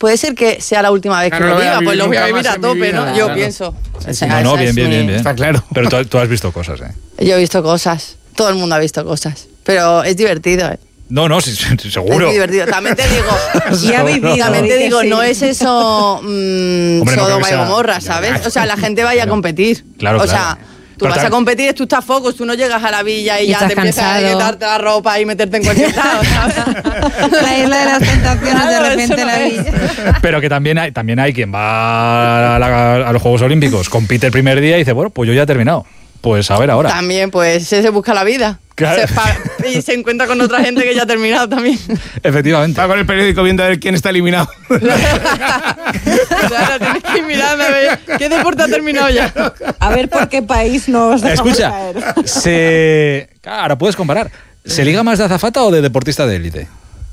puede ser que sea la última vez que lo viva, pues lo voy a vivir a tope, ¿no? Yo pienso. O sea, bien. Está claro. Pero tú has visto cosas, ¿eh? Yo he visto cosas. Todo el mundo ha visto cosas. Pero es divertido, ¿eh? No, sí, seguro. Es divertido. También te digo, ya vivido, también te digo, sí. no es eso Sodoma y Gomorra, ¿sabes? O sea, la gente vaya a competir. Claro, o sea, tú vas a competir, tú estás focos, tú no llegas a la villa y ya te empiezas a quitarte la ropa y meterte en cualquier lado, ¿sabes? La isla de las tentaciones, de repente la villa. Pero que también hay quien va a los Juegos Olímpicos, compite el primer día y dice, bueno, pues yo ya he terminado. Pues a ver ahora. También, pues se busca la vida. Claro. Y se encuentra con otra gente que ya ha terminado también. Efectivamente. Va con el periódico viendo a ver quién está eliminado. Claro, tienes que ir mirando a ver qué deporte ha terminado ya. A ver por qué país nos dejamos Escucha, caer. ahora puedes comparar. ¿Se liga más de azafata o de deportista de élite?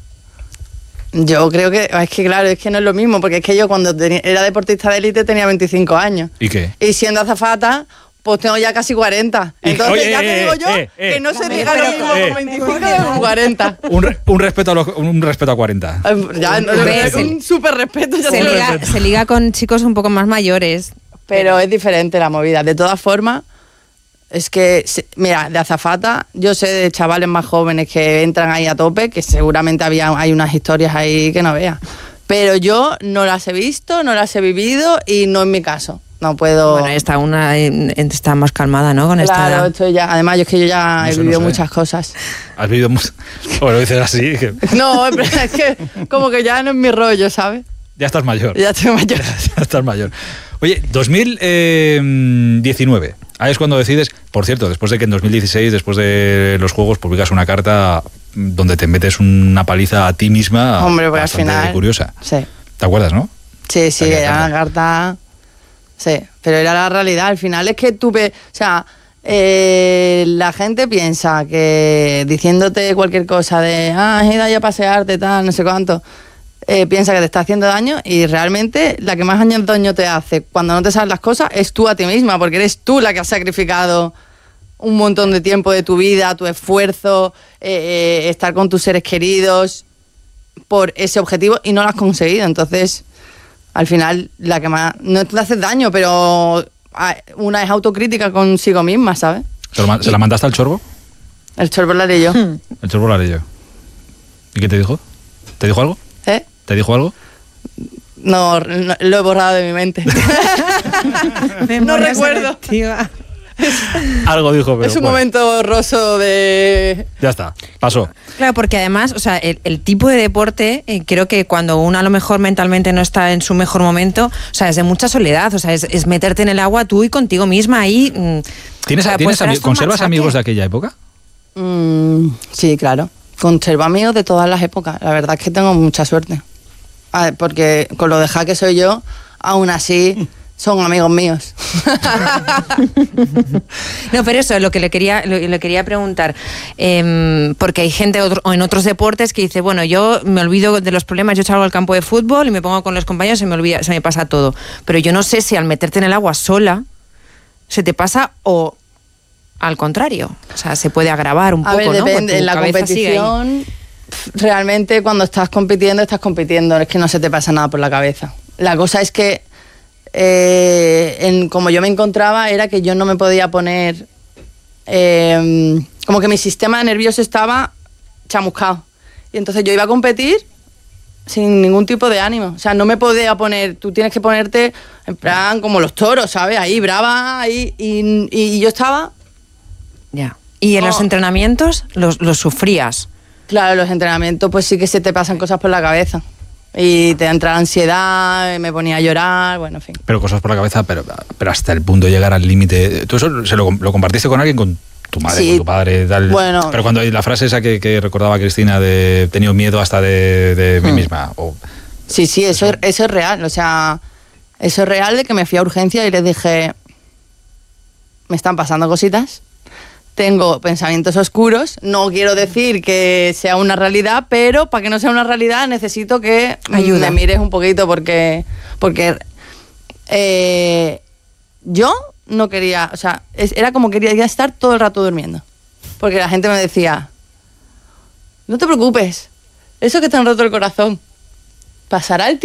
Yo creo que, es que claro, es que no es lo mismo, porque es que yo cuando era deportista de élite tenía 25 años. ¿Y qué? Y siendo azafata, pues tengo ya casi 40. Entonces Oye, ya te digo yo que no se diga lo mismo con 25 que con 40. Un respeto a 40. Ya, un súper respeto. Ya Se liga con chicos un poco más mayores. Pero es diferente la movida. De todas formas, es que, mira, de azafata, yo sé de chavales más jóvenes que entran ahí a tope, que seguramente hay unas historias ahí que no veas. Pero yo no las he visto, no las he vivido y no es mi caso. No puedo... Bueno, está más calmada, ¿no? Con esta edad. Estoy ya... Además, yo es que yo ya he vivido muchas cosas. ¿Has vivido mucho? O lo dices así. No, pero es que como que ya no es mi rollo, ¿sabes? Ya estás mayor. Ya estoy mayor. Ya estás mayor. Oye, 2019. Ahí es cuando decides, por cierto, después de que en 2016, después de los Juegos, publicas una carta donde te metes una paliza a ti misma. Hombre, pues bastante al final... curiosa. Sí. ¿Te acuerdas, no? Sí, era una carta... Sí, pero era la realidad. Al final es que o sea, la gente piensa que diciéndote cualquier cosa de has ido ahí a pasearte, tal, no sé cuánto, piensa que te está haciendo daño y realmente la que más daño te hace cuando no te sabes las cosas es tú a ti misma, porque eres tú la que has sacrificado un montón de tiempo de tu vida, tu esfuerzo, estar con tus seres queridos por ese objetivo y no lo has conseguido. Entonces... Al final, la que más... No te hace daño, pero una es autocrítica consigo misma, ¿sabes? ¿Se la mandaste al Chorbo? El Chorbo la haré yo. El Chorbo la haré yo. ¿Y qué te dijo? ¿Te dijo algo? ¿Eh? ¿Te dijo algo? No, lo he borrado de mi mente. No recuerdo. Selectiva. Algo dijo, pero es un momento borroso de... Ya está, pasó. Claro, porque además, o sea, el tipo de deporte, creo que cuando uno a lo mejor mentalmente no está en su mejor momento, o sea, es de mucha soledad, o sea, es meterte en el agua tú y contigo misma ahí. ¿Conservas amigos de aquella época? Sí, claro. Conservo amigos de todas las épocas. La verdad es que tengo mucha suerte. Porque con lo dejada que soy yo, aún así... Son amigos míos. No, pero eso es lo que le quería preguntar. Porque hay gente o en otros deportes que dice, bueno, yo me olvido de los problemas, yo salgo al campo de fútbol y me pongo con los compañeros y se me pasa todo. Pero yo no sé si al meterte en el agua sola se te pasa o al contrario. O sea, se puede agravar un poco, ¿no? Depende. En la competición, realmente cuando estás compitiendo. Es que no se te pasa nada por la cabeza. La cosa es que como yo me encontraba era que yo no me podía poner como que mi sistema nervioso estaba chamuscado y entonces yo iba a competir sin ningún tipo de ánimo, o sea, no me podía poner, tú tienes que ponerte en plan como los toros, ¿sabes? Ahí brava, ahí, y yo estaba ya. ¿Y en los entrenamientos los sufrías? Claro, los entrenamientos pues sí que se te pasan cosas por la cabeza. Y te entra ansiedad, me ponía a llorar, bueno, en fin. Pero cosas por la cabeza, pero hasta el punto de llegar al límite. ¿Tú eso lo compartiste con alguien, con tu madre, sí, con tu padre, tal? Bueno. Pero cuando la frase esa que recordaba Cristina de he tenido miedo hasta de mí misma. Sí, eso es real. O sea, eso es real de que me fui a urgencia y les dije, me están pasando cositas. Tengo pensamientos oscuros, no quiero decir que sea una realidad, pero para que no sea una realidad necesito que me mires un poquito porque yo no quería, o sea, era como quería estar todo el rato durmiendo, porque la gente me decía, no te preocupes, eso que te han roto el corazón, pasará el tiempo.